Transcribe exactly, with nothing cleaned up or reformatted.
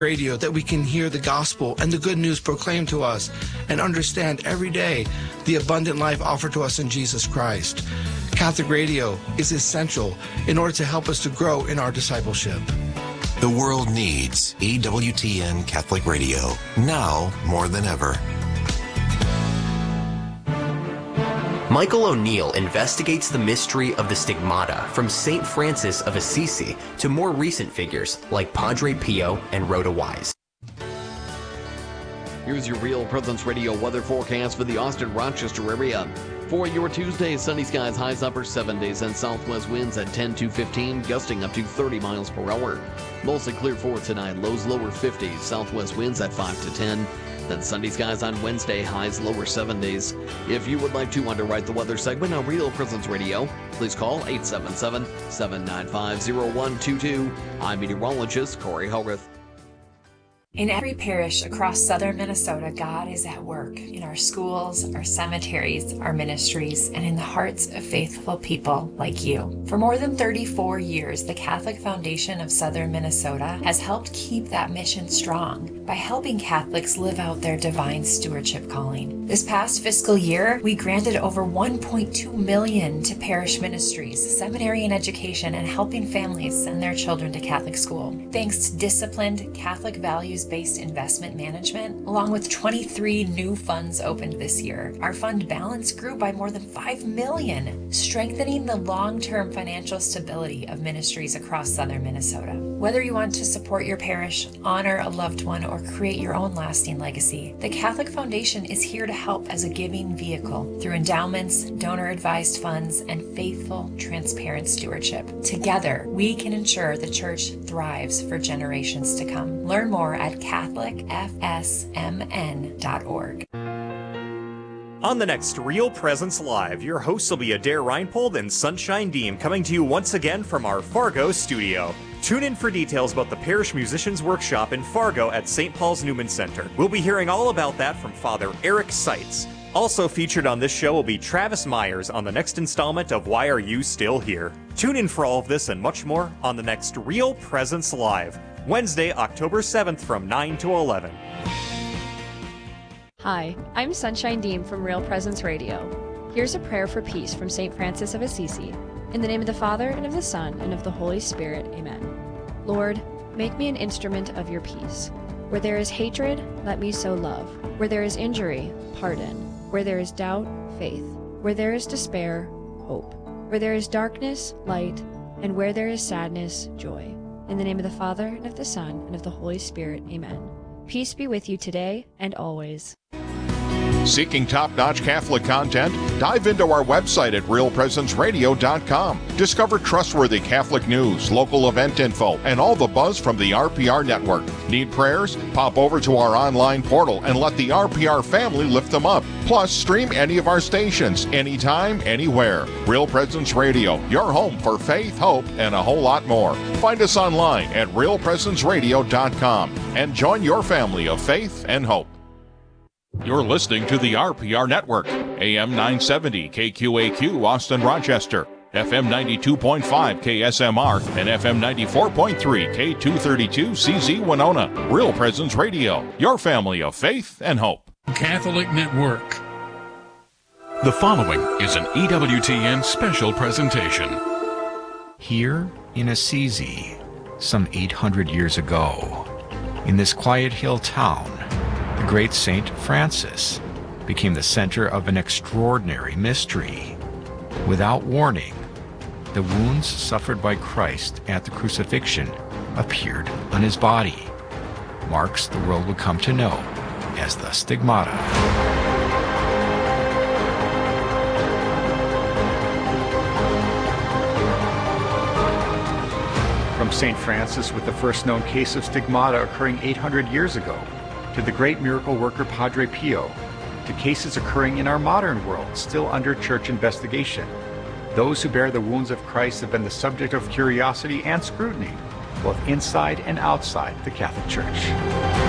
Radio that we can hear the gospel and the good news proclaimed to us and understand every day the abundant life offered to us in Jesus Christ. Catholic Radio is essential in order to help us to grow in our discipleship. The world needs E W T N Catholic Radio now more than ever. Michael O'Neill investigates the mystery of the stigmata from Saint Francis of Assisi to more recent figures like Padre Pio and Rhoda Wise. Here's your Real Presence Radio weather forecast for the Austin-Rochester area. For your Tuesday, sunny skies, highs upper seventies, and southwest winds at ten to fifteen, gusting up to thirty miles per hour. Mostly clear for tonight, lows lower fifties, southwest winds at five to ten. Then sunny skies on Wednesday, highs lower seventies. If you would like to underwrite the weather segment on Real Presence Radio, please call eight seven seven, seven nine five, zero one two two. I'm meteorologist Corey Hogarth. In every parish across southern Minnesota, God is at work in our schools, our cemeteries, our ministries, and in the hearts of faithful people like you. For more than thirty-four years, the Catholic Foundation of Southern Minnesota has helped keep that mission strong by helping Catholics live out their divine stewardship calling. This past fiscal year, we granted over one point two million dollars to parish ministries, seminary and education, and helping families send their children to Catholic school. Thanks to disciplined Catholic values based investment management, along with twenty-three new funds opened this year, our fund balance grew by more than five million dollars, strengthening the long-term financial stability of ministries across southern Minnesota. Whether you want to support your parish, honor a loved one, or create your own lasting legacy, the Catholic Foundation is here to help as a giving vehicle through endowments, donor-advised funds, and faithful, transparent stewardship. Together, we can ensure the Church thrives for generations to come. Learn more at Catholic F S M N dot org. On the next Real Presence Live, your hosts will be Adair Reinpold and Sunshine Deem, coming to you once again from our Fargo studio. Tune in for details about the Parish Musicians Workshop in Fargo at Saint Paul's Newman Center. We'll be hearing all about that from Father Eric Seitz. Also featured on this show will be Travis Myers on the next installment of Why Are You Still Here? Tune in for all of this and much more on the next Real Presence Live, Wednesday, October seventh from nine to eleven. Hi, I'm Sunshine Deem from Real Presence Radio. Here's a prayer for peace from Saint Francis of Assisi. In the name of the Father, and of the Son, and of the Holy Spirit, amen. Lord, make me an instrument of your peace. Where there is hatred, let me sow love. Where there is injury, pardon. Where there is doubt, faith. Where there is despair, hope. Where there is darkness, light. And where there is sadness, joy. In the name of the Father, and of the Son, and of the Holy Spirit, amen. Peace be with you today and always. Seeking top-notch Catholic content? Dive into our website at real presence radio dot com. Discover trustworthy Catholic news, local event info, and all the buzz from the R P R network. Need prayers? Pop over to our online portal and let the R P R family lift them up. Plus, stream any of our stations, anytime, anywhere. Real Presence Radio, your home for faith, hope, and a whole lot more. Find us online at real presence radio dot com and join your family of faith and hope. You're listening to the R P R Network, A M nine seventy K Q A Q Austin Rochester, F M ninety-two point five K S M R, and F M ninety-four point three K two thirty-two C Z Winona. Real Presence Radio, your family of faith and hope. Catholic Network. The following is an E W T N special presentation. Here in Assisi, some eight hundred years ago, in this quiet hill town, the great Saint Francis became the center of an extraordinary mystery. Without warning, the wounds suffered by Christ at the crucifixion appeared on his body, marks the world would come to know as the stigmata. From Saint Francis with the first known case of stigmata occurring eight hundred years ago, to the great miracle worker Padre Pio, to cases occurring in our modern world still under church investigation. Those who bear the wounds of Christ have been the subject of curiosity and scrutiny, both inside and outside the Catholic Church.